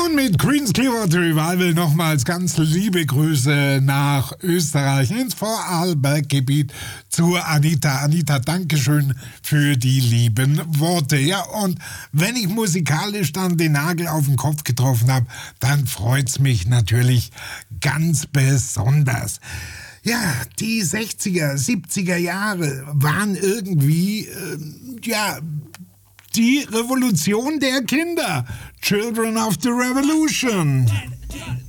Und mit Creedence Clearwater Revival nochmals ganz liebe Grüße nach Österreich ins Vorarlberggebiet zu Anita. Anita, Dankeschön für die lieben Worte. Ja, und wenn ich musikalisch dann den Nagel auf den Kopf getroffen habe, dann freut's mich natürlich ganz besonders. Ja, die 60er, 70er Jahre waren irgendwie, die Revolution der Kinder. Children of the Revolution.